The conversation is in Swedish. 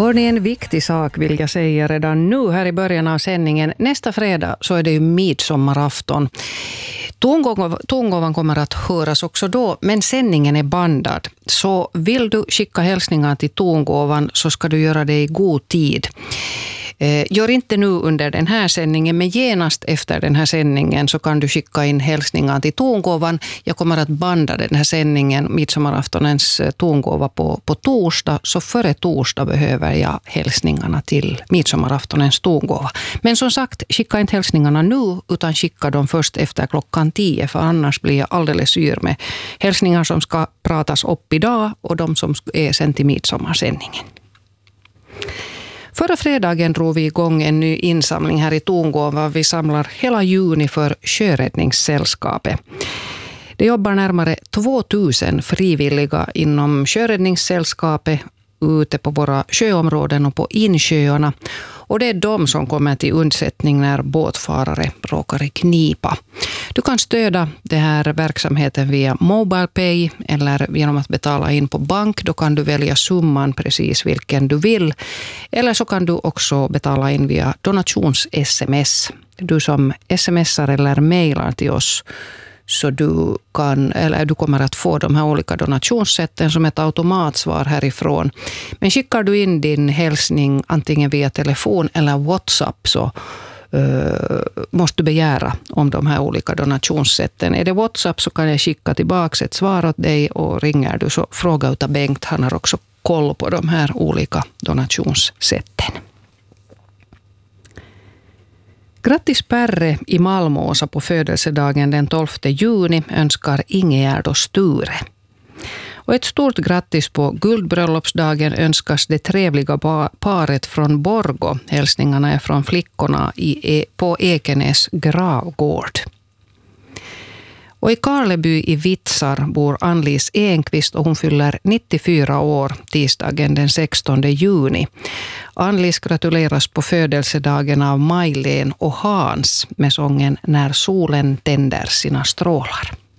Hör ni en viktig sak vill jag säga redan nu här i början av sändningen. Nästa fredag så är det ju midsommarafton. Tongåvan kommer att höras också då, men sändningen är bandad. Så vill du skicka hälsningar till tongåvan så ska du göra det i god tid. Gör inte nu under den här sändningen, men genast efter den här sändningen så kan du skicka in hälsningar till tongåvan. Jag kommer att banda den här sändningen, midsommaraftonens tongåva på torsdag, så före torsdag behöver jag hälsningarna till midsommaraftonens tongåva. Men som sagt, skicka inte hälsningarna nu utan skicka dem först efter 10:00, för annars blir jag alldeles yr med hälsningar som ska pratas upp idag och de som är sen till midsommarsändningen. Förra fredagen drog vi igång en ny insamling här i Tongåva. Vi samlar hela juni för Sjöräddningssällskapet. Det jobbar närmare 2000 frivilliga inom Sjöräddningssällskapet ute på våra sjöområden och på insjöarna. Och det är de som kommer till undsättning när båtfarare råkar i knipa. Du kan stödja den här verksamheten via MobilePay eller genom att betala in på bank. Då kan du välja summan precis vilken du vill. Eller så kan du också betala in via donations-sms. Du som smsar eller mejlar till oss, så du kommer att få de här olika donationssätten som ett automatsvar härifrån. Men skickar du in din hälsning antingen via telefon eller WhatsApp så måste du begära om de här olika donationssätten. Är det WhatsApp så kan jag skicka tillbaka ett svar åt dig, och ringer du så fråga utav Bengt. Han har också koll på de här olika donationssätten. Grattis Perre i Malmåsa på födelsedagen den 12 juni önskar Ingegärd och Sture. Och ett stort grattis på guldbröllopsdagen önskas det trevliga paret från Borgå. Hälsningarna är från flickorna på Ekenäs gravgård. Och i Karleby i Vitsar bor Ann-Lis Enqvist och hon fyller 94 år tisdagen den 16 juni. Ann-Lis gratuleras på födelsedagen av Majlen och Hans med sången När solen tänder sina strålar.